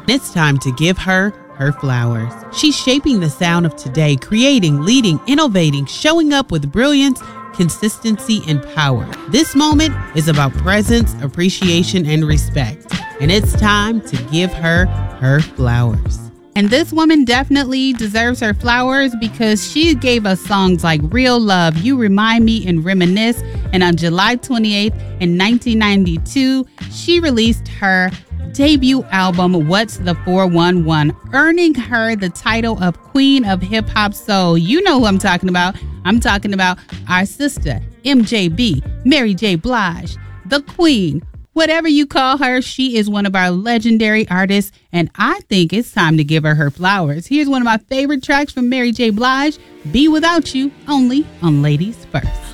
It's time to give her her flowers. She's shaping the sound of today, creating, leading, innovating, showing up with brilliance, consistency, and power. This moment is about presence, appreciation, and respect. And it's time to give her her flowers. And this woman definitely deserves her flowers because she gave us songs like Real Love, You Remind Me, and Reminisce. And on July 28th in 1992, she released her debut album, What's the 411, earning her the title of Queen of Hip Hop Soul. You know who I'm talking about. I'm talking about our sister, MJB, Mary J. Blige, the Queen. Whatever you call her, she is one of our legendary artists, and I think it's time to give her her flowers. Here's one of my favorite tracks from Mary J. Blige, Be Without You, only on Ladies First.